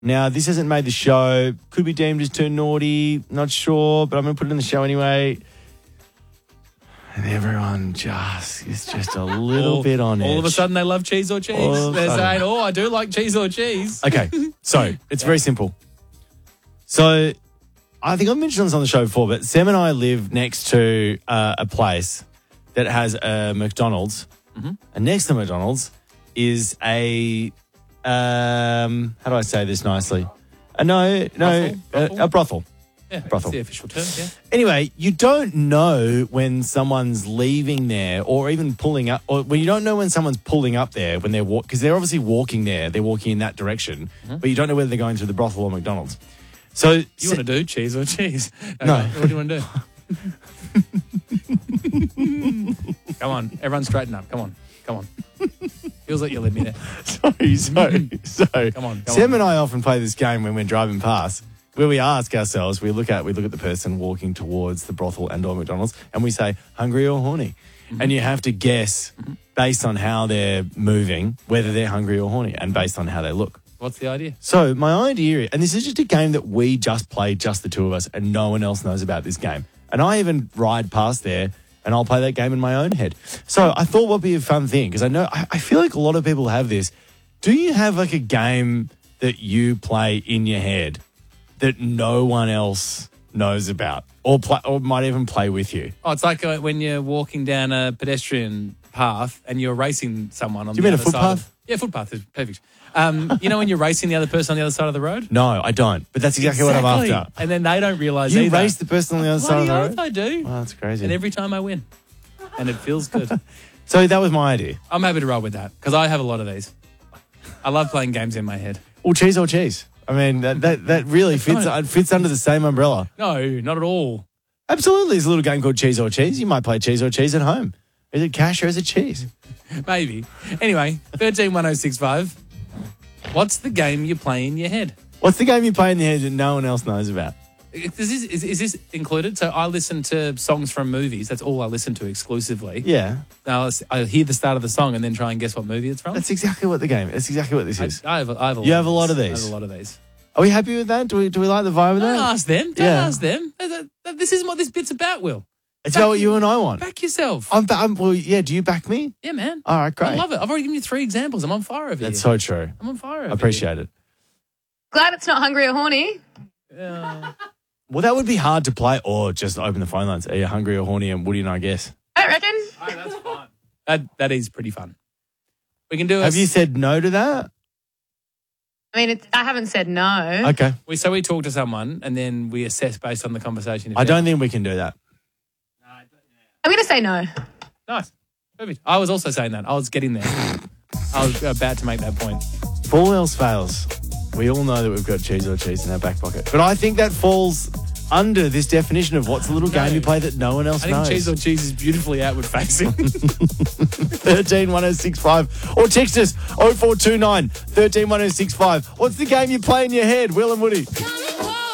Now, this hasn't made the show. Could be deemed as too naughty. Not sure, but I'm going to put it in the show anyway. And everyone is just a little bit on edge. All of a sudden they love cheese or cheese. They're saying, I do like cheese or cheese. Okay, so it's very simple. So I think I've mentioned this on the show before, but Sam and I live next to a place that has a McDonald's. Mm-hmm. And next to McDonald's is a, how do I say this nicely? A brothel. Yeah, that's the official term, yeah. Anyway, you don't know when someone's leaving there or even pulling up, or when you don't know when someone's pulling up there when they're because they're obviously walking there, they're walking in that direction, but you don't know whether they're going through the brothel or McDonald's. So you want to do cheese or cheese? No. What do you want to do? Come on, everyone straighten up. Come on. Feels like you led me there. So come on. Sam and I often play this game when we're driving past, where we ask ourselves, we look at the person walking towards the brothel and or McDonald's, and we say, hungry or horny? Mm-hmm. And you have to guess based on how they're moving, whether they're hungry or horny, and based on how they look. What's the idea? So my idea, and this is just a game that we just played, just the two of us, and no one else knows about this game. And I even ride past there, and I'll play that game in my own head. So I thought what would be a fun thing, because I feel like a lot of people have this. Do you have like a game that you play in your head that no one else knows about or might even play with you? Oh, it's like when you're walking down a pedestrian path and you're racing someone on the other side. Do you mean a footpath? Yeah, footpath is perfect. You know when you're racing the other person on the other side of the road? No, I don't. But that's exactly what I'm after. And then they don't realise you either. race the person on the other side of the road? I do. Oh, that's crazy. And every time I win. And it feels good. So that was my idea. I'm happy to roll with that because I have a lot of these. I love playing games in my head. Well, cheese or cheese? I mean, that really fits under the same umbrella. No, not at all. Absolutely. There's a little game called Cheese or Cheese. You might play Cheese or Cheese at home. Is it cash or is it cheese? Maybe. Anyway, 131065. What's the game you play in your head? What's the game you play in your head that no one else knows about? Is this included? So I listen to songs from movies. That's all I listen to exclusively. Yeah. Now I hear the start of the song and then try and guess what movie it's from. That's exactly what this is. I have a lot of these. I have a lot of these. Are we happy with that? Do we like the vibe of that? Don't ask them. Don't ask them. This isn't what this bit's about, Will. It's about what you and I want. Back yourself. Well, yeah, do you back me? Yeah, man. All right, great. I love it. I've already given you 3 examples. I'm on fire over here. That's so true. I'm on fire over I appreciate it. Glad it's not hungry or horny. Yeah. Well, that would be hard to play, or just open the phone lines. Are you hungry or horny? And Woody and I guess. I reckon. Oh, that's fun. That is pretty fun. We can do it. Have you said no to that? I mean, I haven't said no. Okay. So we talk to someone and then we assess based on the conversation. I don't think we can do that. I'm going to say no. Nice. Perfect. I was also saying that. I was getting there. I was about to make that point. If all else fails, we all know that we've got cheese or cheese in our back pocket. But I think that falls under this definition of what's a little game you play that no one else knows. I think cheese or cheese is beautifully outward facing. 131065 or text us 0429 131065. What's the game you play in your head, Will and Woody?